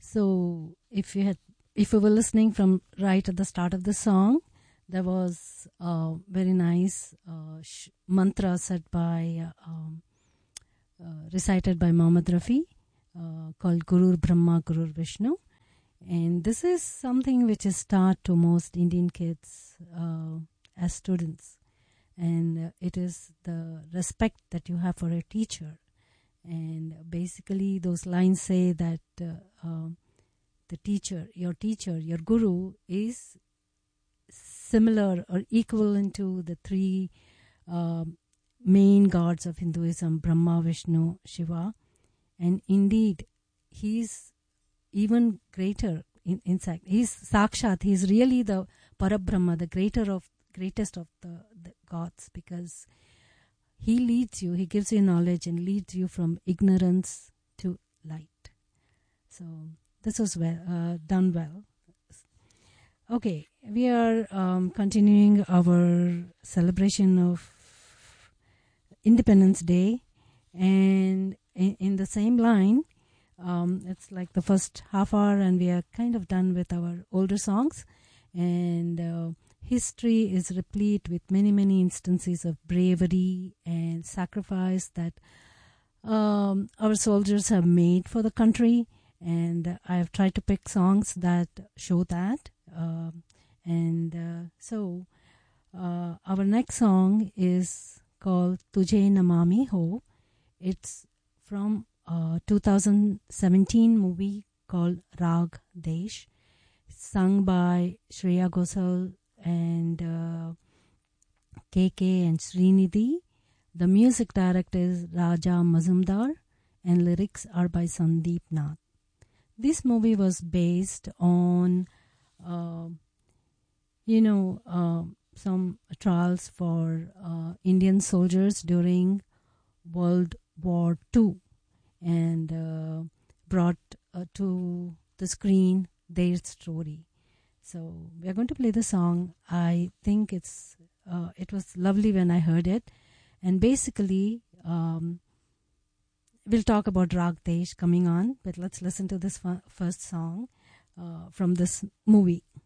So if you were listening from right at the start of the song, there was a very nice mantra recited by Mohammad Rafi, called Gurur Brahma, Gurur Vishnu. And this is something which is taught to most Indian kids as students. And it is the respect that you have for a teacher. And basically those lines say that the teacher, your guru is similar or equivalent to the three main gods of Hinduism, Brahma, Vishnu, Shiva. And indeed, he's even greater in fact. He's Sakshat. He's really the Parabrahma, the greatest of the gods, because he leads you, he gives you knowledge and leads you from ignorance to light. So this was done well. Okay, we are continuing our celebration of Independence Day, and in the same line, it's like the first half hour and we are kind of done with our older songs, and history is replete with many instances of bravery and sacrifice that our soldiers have made for the country, and I have tried to pick songs that show that. So our next song is called Tujhe Namami Ho. It's from a 2017 movie called Rag Desh, sung by Shreya Ghosal and KK and Srinidhi. The music director is Raja Mazumdar and lyrics are by Sandeep Nath. This movie was based on some trials for Indian soldiers during World War II, and brought to the screen their story. So we are going to play the song. I think it was lovely when I heard it, and basically we'll talk about Rag Desh coming on, but let's listen to this first song from this movie.